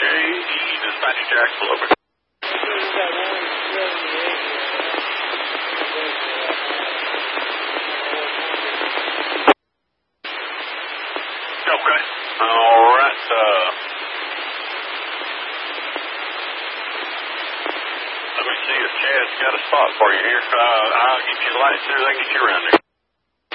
Dispatcher Jacksonville, over. Okay. All right. Let me see if Chad's got a spot for you here. I'll get you the light as soon as I get you around there.